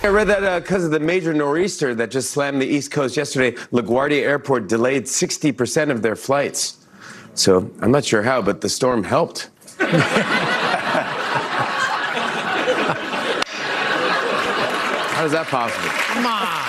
I read that because of the major nor'easter that just slammed the East Coast yesterday, LaGuardia Airport delayed 60% of their flights. So I'm not sure how, but the storm helped. How is that possible? Come on.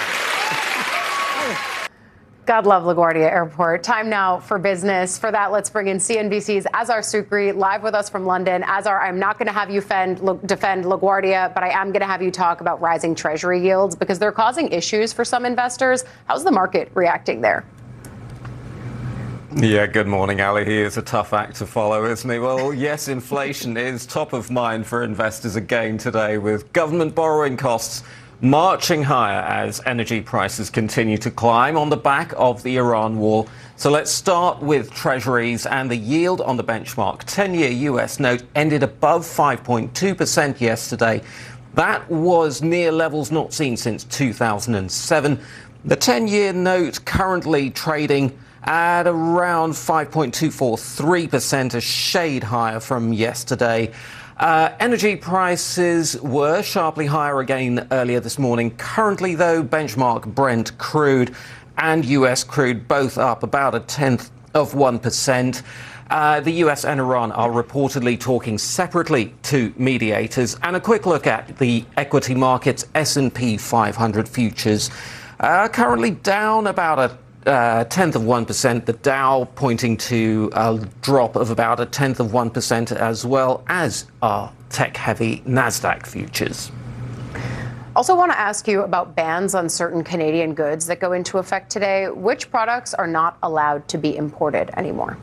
God love LaGuardia Airport. Time now for business. For that, let's bring in CNBC's Azar Sukri live with us from London. Azar, I'm not going to have you defend LaGuardia, but I am going to have you talk about rising Treasury yields because they're causing issues for some investors. How's the market reacting there? Yeah, good morning, Ali. He is a tough act to follow, isn't he? Well, yes, inflation is top of mind for investors again today, with government borrowing costs marching higher as energy prices continue to climb on the back of the Iran war. So let's start with Treasuries, and the yield on the benchmark 10-year US note ended above 5.2% yesterday. That was near levels not seen since 2007. The 10-year note currently trading at around 5.243%, a shade higher from yesterday. Energy prices were sharply higher again earlier this morning. Currently, though, benchmark Brent crude and US crude both up about 0.1%. The US and Iran are reportedly talking separately to mediators. And a quick look at the equity markets. S&P 500 futures currently down about 0.1%, the Dow pointing to a drop of about 0.1% as well as our tech-heavy Nasdaq futures. Also want to ask you about bans on certain Canadian goods that go into effect today. Which products are not allowed to be imported anymore?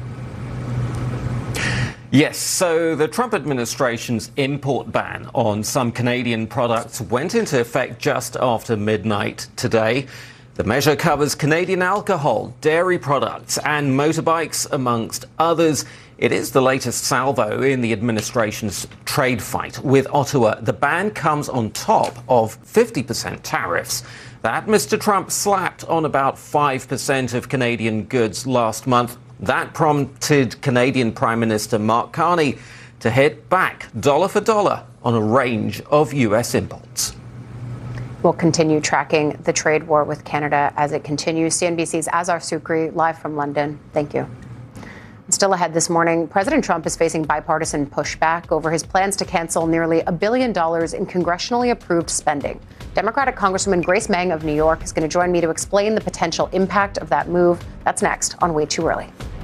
Yes, so the Trump administration's import ban on some Canadian products went into effect just after midnight today. The measure covers Canadian alcohol, dairy products and motorbikes, amongst others. It is the latest salvo in the administration's trade fight with Ottawa. The ban comes on top of 50% tariffs that Mr. Trump slapped on about 5% of Canadian goods last month. That prompted Canadian Prime Minister Mark Carney to hit back dollar for dollar on a range of US imports. We'll continue tracking the trade war with Canada as it continues. CNBC's Azar Sukri, live from London. Thank you. Still ahead this morning, President Trump is facing bipartisan pushback over his plans to cancel nearly $1 billion in congressionally approved spending. Democratic Congresswoman Grace Meng of New York is going to join me to explain the potential impact of that move. That's next on Way Too Early.